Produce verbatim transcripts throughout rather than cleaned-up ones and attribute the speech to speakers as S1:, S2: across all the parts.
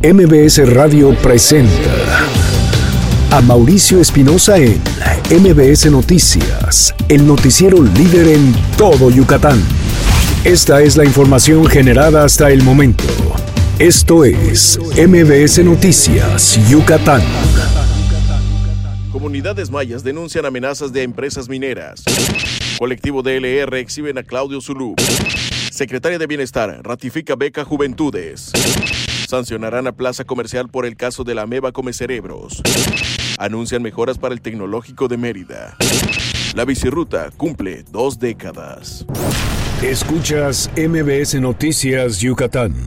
S1: M B S Radio presenta a Mauricio Espinosa en M B S Noticias, el noticiero líder en todo Yucatán. Esta es la información generada hasta el momento. Esto es M B S Noticias, Yucatán.
S2: Comunidades mayas denuncian amenazas de empresas mineras. Colectivo D L R exhiben a Claudio Zulú. Secretaria de Bienestar ratifica beca Juventudes. Sancionarán a Plaza Comercial por el caso de la ameba come cerebros. Anuncian mejoras para el Tecnológico de Mérida. La bicirruta cumple dos décadas.
S1: Escuchas M B S Noticias Yucatán.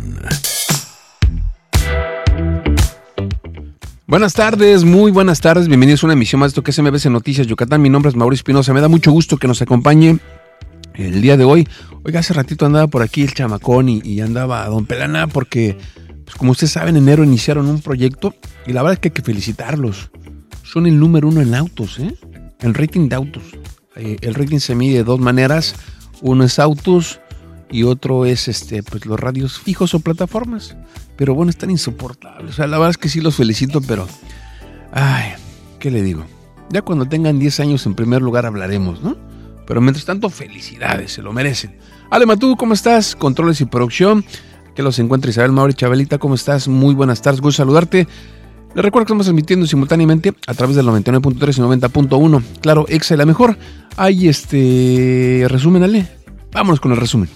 S3: Buenas tardes, muy buenas tardes. Bienvenidos a una emisión más de esto que es M B S Noticias Yucatán. Mi nombre es Mauricio Espinosa. Me da mucho gusto que nos acompañe el día de hoy. Oiga, hace ratito andaba por aquí el chamacón y, y andaba Don Pelana porque, pues como ustedes saben, en enero iniciaron un proyecto y la verdad es que hay que felicitarlos. Son el número uno en autos, ¿eh? En rating de autos. Eh, el rating se mide de dos maneras. Uno es autos y otro es este, pues los radios fijos o plataformas. Pero bueno, están insoportables. O sea, la verdad es que sí los felicito, pero... Ay, ¿qué le digo? Ya cuando tengan diez años en primer lugar hablaremos, ¿no? Pero mientras tanto, felicidades, se lo merecen. Ale Matú, ¿cómo estás? Controles y producción. Que los encuentra Isabel Mauri. Chabelita, ¿cómo estás? Muy buenas tardes, gusto saludarte. Les recuerdo que estamos transmitiendo simultáneamente a través del noventa y nueve punto tres y noventa punto uno. Claro, Exa la mejor. Hay este... resumen, Ale. Vámonos con el resumen.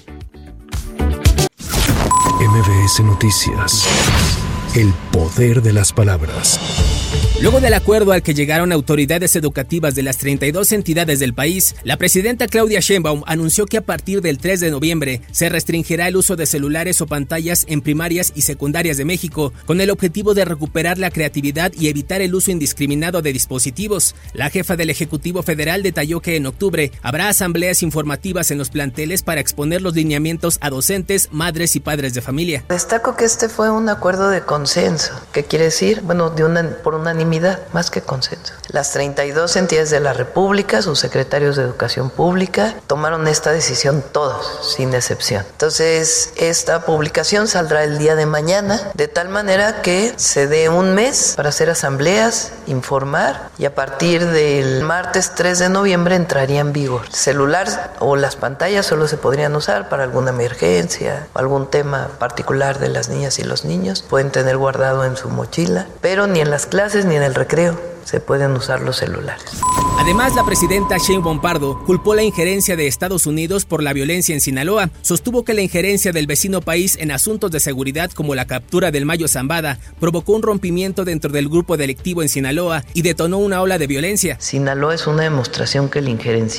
S1: M B S Noticias. El poder de las palabras.
S4: Luego del acuerdo al que llegaron autoridades educativas de las treinta y dos entidades del país, la presidenta Claudia Sheinbaum anunció que a partir del tres de noviembre se restringirá el uso de celulares o pantallas en primarias y secundarias de México, con el objetivo de recuperar la creatividad y evitar el uso indiscriminado de dispositivos. La jefa del Ejecutivo Federal detalló que en octubre habrá asambleas informativas en los planteles para exponer los lineamientos a docentes, madres y padres de familia.
S5: Destaco que este fue un acuerdo de consenso. ¿Qué quiere decir? Bueno, de una, por unanimidad. Más que consenso. Las treinta y dos entidades de la República, sus secretarios de Educación Pública, tomaron esta decisión todos, sin excepción. Entonces, esta publicación saldrá el día de mañana, de tal manera que se dé un mes para hacer asambleas, informar, y a partir del martes tres de noviembre entraría en vigor. El celular o las pantallas solo se podrían usar para alguna emergencia, o algún tema particular de las niñas y los niños. Pueden tener guardado en su mochila, pero ni en las clases ni en el recreo se pueden usar los celulares.
S4: Además, la presidenta Sheinbaum Pardo culpó la injerencia de Estados Unidos por la violencia en Sinaloa. Sostuvo que la injerencia del vecino país en asuntos de seguridad como la captura del Mayo Zambada provocó un rompimiento dentro del grupo delictivo en Sinaloa y detonó una ola de violencia.
S5: Sinaloa es una demostración que la injerencia